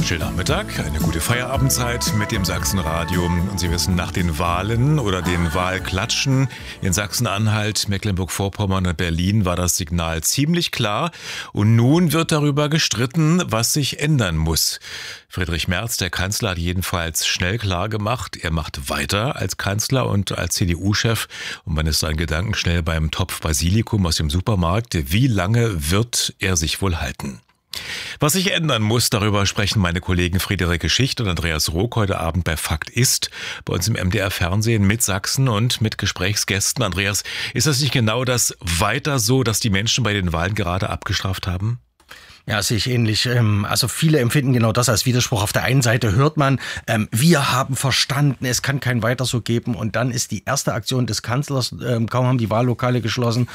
Schönen Nachmittag, eine gute Feierabendzeit mit dem Sachsenradio. Und Sie wissen, nach den Wahlen oder den Wahlklatschen in Sachsen-Anhalt, Mecklenburg-Vorpommern und Berlin war das Signal ziemlich klar. Und nun wird darüber gestritten, was sich ändern muss. Friedrich Merz, der Kanzler, hat jedenfalls schnell klar gemacht, er macht weiter als Kanzler und als CDU-Chef. Und man ist seinen Gedanken schnell beim Topf Basilikum aus dem Supermarkt. Wie lange wird er sich wohl halten? Was sich ändern muss, darüber sprechen meine Kollegen Friederike Schicht und Andreas Rook heute Abend bei Fakt ist, bei uns im MDR-Fernsehen mit Sachsen und mit Gesprächsgästen. Andreas, ist das nicht genau das weiter so, dass die Menschen bei den Wahlen gerade abgestraft haben? Ja, sehe ich ähnlich. Also viele empfinden genau das als Widerspruch. Auf der einen Seite hört man, wir haben verstanden, es kann kein Weiter so geben. Und dann ist die erste Aktion des Kanzlers, kaum haben die Wahllokale geschlossen,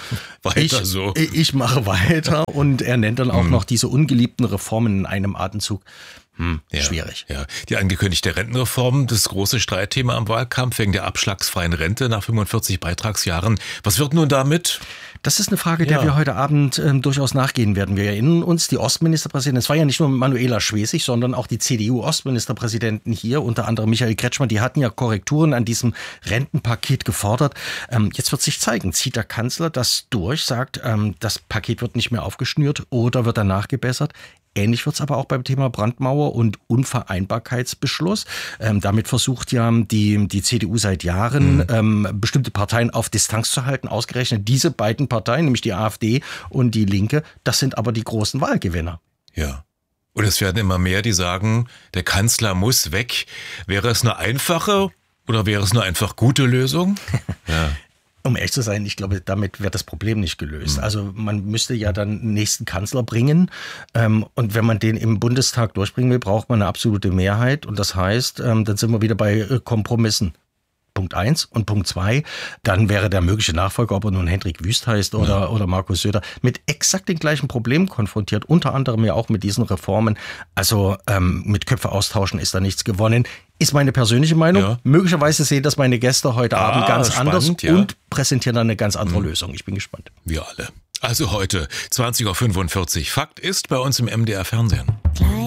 ich mache weiter. Und er nennt dann auch noch diese ungeliebten Reformen in einem Atemzug. Schwierig. Ja. Die angekündigte Rentenreform, das große Streitthema am Wahlkampf wegen der abschlagsfreien Rente nach 45 Beitragsjahren. Was wird nun damit? Das ist eine Frage, der wir heute Abend durchaus nachgehen werden. Wir erinnern uns, die Ostministerpräsidenten, es war ja nicht nur Manuela Schwesig, sondern auch die CDU-Ostministerpräsidenten hier, unter anderem Michael Kretschmann, die hatten ja Korrekturen an diesem Rentenpaket gefordert. Jetzt wird sich zeigen, zieht der Kanzler das durch, sagt, das Paket wird nicht mehr aufgeschnürt oder wird er nachgebessert? Ähnlich wird es aber auch beim Thema Brandmauer und Unvereinbarkeitsbeschluss. Damit versucht ja die CDU seit Jahren, bestimmte Parteien auf Distanz zu halten. Ausgerechnet diese beiden Parteien, nämlich die AfD und die Linke, das sind aber die großen Wahlgewinner. Ja. Und es werden immer mehr, die sagen, der Kanzler muss weg. Wäre es eine einfache oder wäre es eine einfach gute Lösung? Ja. Um ehrlich zu sein, ich glaube, damit wird das Problem nicht gelöst. Also man müsste ja dann einen nächsten Kanzler bringen. Und wenn man den im Bundestag durchbringen will, braucht man eine absolute Mehrheit. Und das heißt, dann sind wir wieder bei Kompromissen. Punkt 1 und Punkt 2, dann wäre der mögliche Nachfolger, ob er nun Hendrik Wüst heißt oder Markus Söder, mit exakt den gleichen Problemen konfrontiert, unter anderem ja auch mit diesen Reformen. Also mit Köpfe austauschen ist da nichts gewonnen. Ist meine persönliche Meinung. Ja. Möglicherweise sehen das meine Gäste heute Abend ganz anders und präsentieren dann eine ganz andere Lösung. Ich bin gespannt. Wir alle. Also heute 20.45 Uhr. Fakt ist bei uns im MDR Fernsehen.